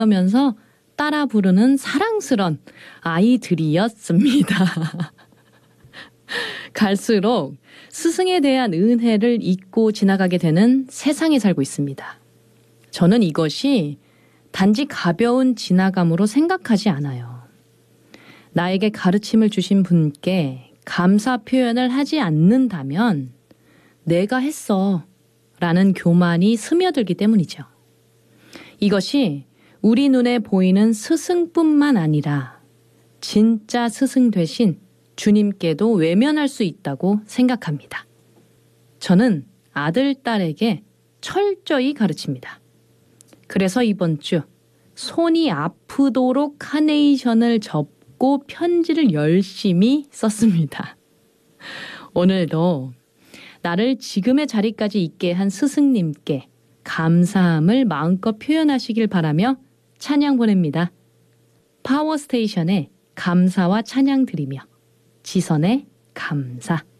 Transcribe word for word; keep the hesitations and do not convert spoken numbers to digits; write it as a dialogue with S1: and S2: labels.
S1: 면서 따라 부르는 사랑스런 아이들이었습니다. 갈수록 스승에 대한 은혜를 잊고 지나가게 되는 세상에 살고 있습니다. 저는 이것이 단지 가벼운 지나감으로 생각하지 않아요. 나에게 가르침을 주신 분께 감사 표현을 하지 않는다면 내가 했어 라는 교만이 스며들기 때문이죠. 이것이 우리 눈에 보이는 스승뿐만 아니라 진짜 스승 되신 주님께도 외면할 수 있다고 생각합니다. 저는 아들, 딸에게 철저히 가르칩니다. 그래서 이번 주 손이 아프도록 카네이션을 접고 편지를 열심히 썼습니다. 오늘도 나를 지금의 자리까지 있게 한 스승님께 감사함을 마음껏 표현하시길 바라며 찬양 보냅니다. 파워스테이션의 감사와 찬양 드리며 지선의 감사.